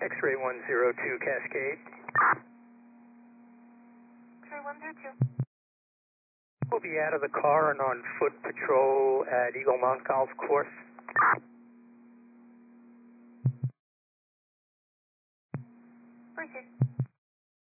X-ray 102 Cascade. X-ray 102. We'll be out of the car and on foot patrol at Eagle Mount Golf Course. Appreciate it.